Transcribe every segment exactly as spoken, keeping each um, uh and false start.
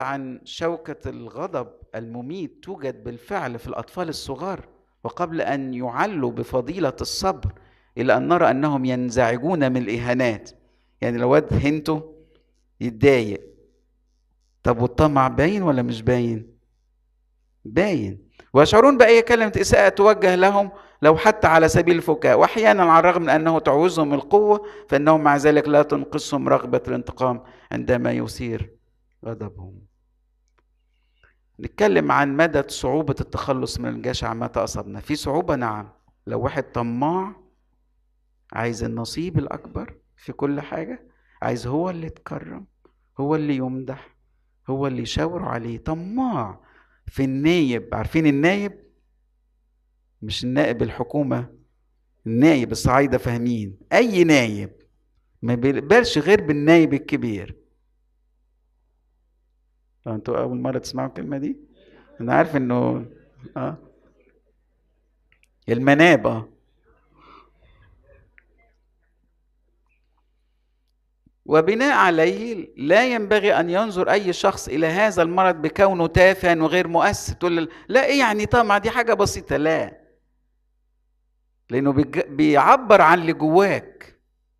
عن شوكة الغضب المميت توجد بالفعل في الأطفال الصغار، وقبل أن يعلوا بفضيلة الصبر إلى أن نرى أنهم ينزعجون من الإهانات. يعني لو واد هنته يتضايق، طب والطمع باين ولا مش باين؟ باين. ويشعرون بأي كلمة إساءة توجه لهم لو حتى على سبيل الفكاهة، وأحيانا على الرغم من أنه تعوزهم القوة فإنهم مع ذلك لا تنقصهم رغبة الانتقام عندما يثير غضبهم. نتكلم عن مدى صعوبة التخلص من الجشع متى أصبنا. في صعوبة نعم، لو واحد طماع عايز النصيب الأكبر في كل حاجة، عايز هو اللي يتكرم، هو اللي يمدح، هو اللي يشاور عليه، طماع في النايب. عارفين النايب؟ مش النائب الحكومة، النايب الصعايدة فاهمين. أي نايب ما بيقبلش غير بالنايب الكبير. انتوا أول مرة تسمعوا الكلمة دي؟ أنا عارف إنه آه المناب آه وبناء عليه لا ينبغي أن ينظر أي شخص إلى هذا المرض بكونه تافها وغير مؤثر. تقول لا إيه يعني طمع، دي حاجة بسيطة. لا، لأنه بيعبر عن اللي جواك.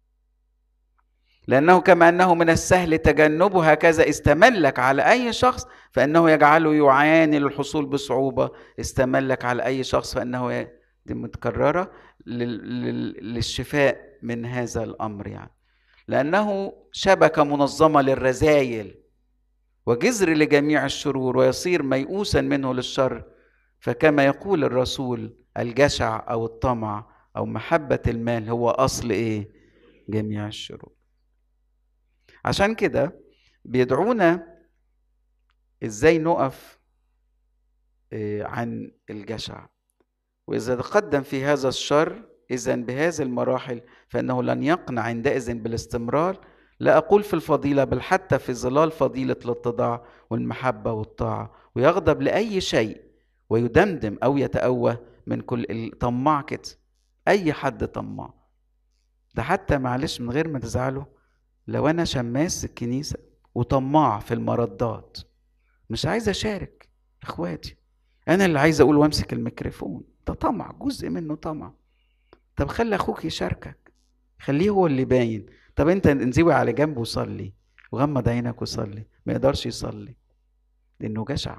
لأنه كما أنه من السهل تجنبه هكذا استملك على أي شخص فإنه يجعله يعاني للحصول بصعوبة. استملك على أي شخص فإنه دي متكررة للشفاء من هذا الأمر. يعني لأنه شبكة منظمة للرذايل وجذر لجميع الشرور، ويصير ميؤوسا منه للشر. فكما يقول الرسول الجشع أو الطمع أو محبة المال هو أصل إيه؟ جميع الشرور. عشان كده بيدعونا إزاي نقف عن الجشع. وإذا تقدم في هذا الشر إذن بهذه المراحل فإنه لن يقنع عندئذ بالاستمرار، لا أقول في الفضيلة بل حتى في ظلال فضيلة الاتضاع والمحبة والطاعة، ويغضب لأي شيء ويدمدم أو يتأوه من كل الطماع كده. أي حد طماع ده، حتى معلش من غير ما تزعلوا، لو أنا شماس الكنيسة وطماع في المردات مش عايز أشارك إخواتي، أنا اللي عايز أقول وأمسك الميكروفون، ده طمع، جزء منه طمع. طب خلي أخوك يشاركك، خليه هو اللي باين. طب أنت انزوي على جنب وصلي وغمض عينك وصلي، ما يقدرش يصلي لأنه جشع.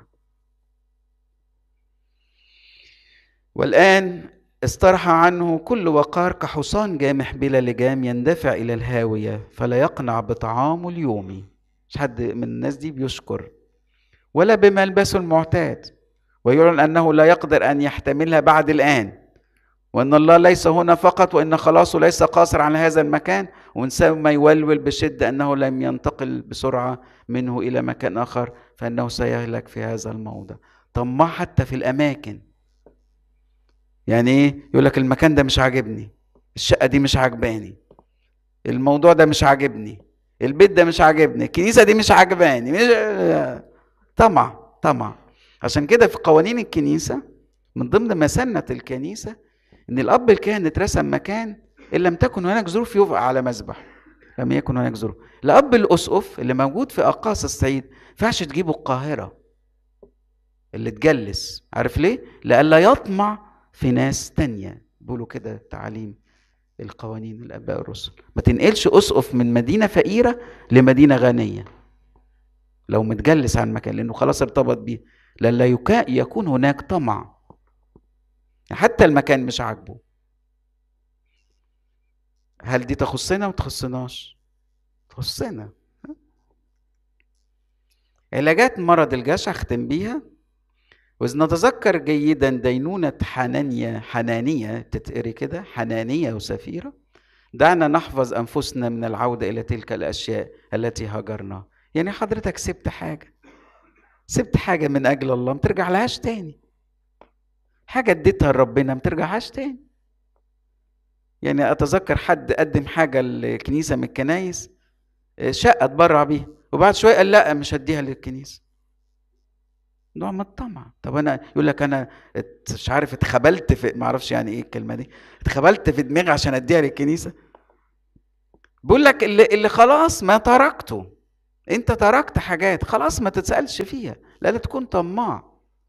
والآن استرح عنه كل وقار كحصان جامح بلا لجام يندفع إلى الهاوية فلا يقنع بطعامه اليومي. مش حد من الناس دي بيشكر ولا بملبسه المعتاد، ويعلن أنه لا يقدر أن يحتملها بعد الآن، وأن الله ليس هنا فقط، وأن خلاصه ليس قاصر على هذا المكان. وإنسان ما يولول بشدة أنه لم ينتقل بسرعة منه إلى مكان آخر فإنه سيهلك في هذا الموضع. طماع حتى في الأماكن. يعني إيه؟ يقول لك المكان ده مش عاجبني، الشقة دي مش عاجباني، الموضوع ده مش عاجبني، البيت ده مش عاجبني، الكنيسة دي مش عاجباني. مش... طمع طمع. عشان كده في قوانين الكنيسة من ضمن مسنة الكنيسة ان الاب الكاهن اترسم مكان ان لم تكن هناك ظروف يوقع على مذبح. لم يكن هناك ظروف. الاب الاسقف اللي موجود في اقاصي الصعيد ما ينفعش تجيبه القاهره اللي تجلس. عارف ليه؟ لئلا يطمع في ناس تانية. بيقولوا كده تعاليم القوانين الاباء الرسل، ما تنقلش اسقف من مدينه فقيره لمدينه غنيه لو متجلس عن مكان، لانه خلاص ارتبط بيه. لئلا يكون هناك طمع حتى المكان مش عاجبه. هل دي تخصنا وما تخصناش؟ تخصنا. علاجات مرض الجشع اختم بيها. وإذ نتذكر جيدا دينونة حنانية حنانية تتقري كده حنانية وسفيرة، دعنا نحفظ أنفسنا من العودة إلى تلك الأشياء التي هجرنا. يعني حضرتك سبت حاجة سبت حاجة من أجل الله ما ترجع لهاش تاني. حاجة اديتها لربنا ما ترجعهاش تاني. يعني أتذكر حد قدم حاجة للكنيسة من الكنايس، شقة اتبرع بيها، وبعد شوية قال لا مش هديها للكنيسة. نوع من الطمع. طب أنا يقول لك أنا مش عارف اتخبلت في، ما اعرفش يعني إيه الكلمة دي، اتخبلت في دماغي عشان أديها للكنيسة. بيقول لك اللي, اللي خلاص ما تركته انت تركت حاجات خلاص ما تتسألش فيها، لا تكون طماع.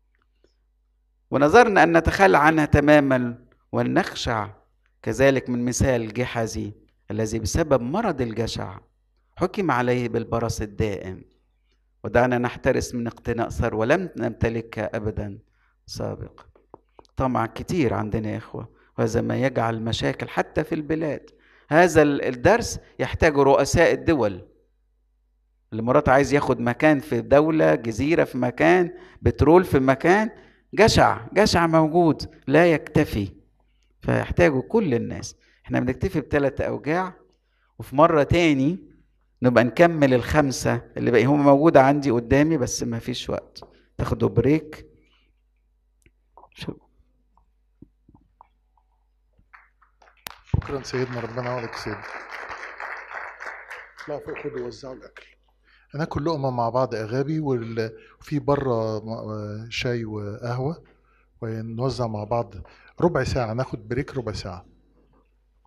ونظرنا أن نتخلى عنها تماما ونخشع، كذلك من مثال جحزي الذي بسبب مرض الجشع حكم عليه بالبرص الدائم، ودعنا نحترس من اقتناء ثروة ولم نمتلكها أبدا سابق. طمع كتير عندنا يا إخوة، وهذا ما يجعل مشاكل حتى في البلاد. هذا الدرس يحتاج رؤساء الدول. اللي مرات عايز ياخد مكان في دولة، جزيرة في مكان، بترول في مكان، جشع جشع موجود لا يكتفي، فيحتاجوا كل الناس. احنا بنكتفي بثلاث أوجاع، وفي مرة تاني نبقى نكمل الخمسة اللي بقى هم موجودة عندي قدامي، بس ما فيش وقت. تاخدوا بريك. شكرا سيدنا، ربنا يعوضك سيدنا. لا فوق خدوا وزعوا الأكل، هناكل لقمة مع بعض أغابي، وفي بره شاي وقهوة ونوزع مع بعض. ربع ساعة ناخد بريك، ربع ساعة.